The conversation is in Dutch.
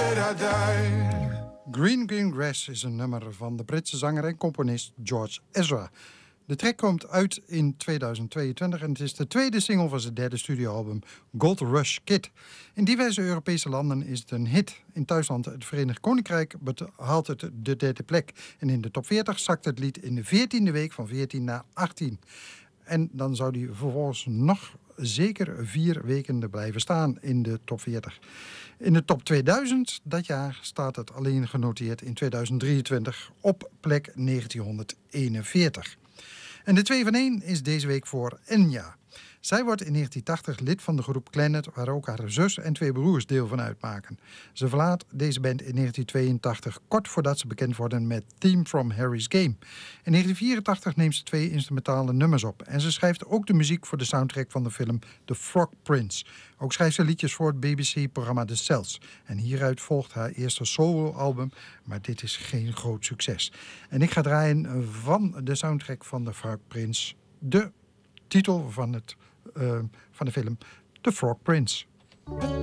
Green Green Grass is een nummer van de Britse zanger en componist George Ezra. De track komt uit in 2022 en het is de tweede single van zijn derde studioalbum Gold Rush Kid. In diverse Europese landen is het een hit. In thuisland het Verenigd Koninkrijk behaalt het de derde plek. En in de top 40 zakt het lied in de 14e week van 14 naar 18. En dan zou die vervolgens nog zeker 4 weken blijven staan in de top 40. In de top 2000 dat jaar staat het alleen genoteerd in 2023 op plek 1941. En de 2 van 1 is deze week voor Enya. Zij wordt in 1980 lid van de groep Clannad, waar ook haar zus en 2 broers deel van uitmaken. Ze verlaat deze band in 1982, kort voordat ze bekend worden met Theme from Harry's Game. In 1984 neemt ze 2 instrumentale nummers op. En ze schrijft ook de muziek voor de soundtrack van de film The Frog Prince. Ook schrijft ze liedjes voor het BBC-programma The Cells. En hieruit volgt haar eerste soloalbum, maar dit is geen groot succes. En ik ga draaien van de soundtrack van The Frog Prince, de titel van de film The Frog Prince.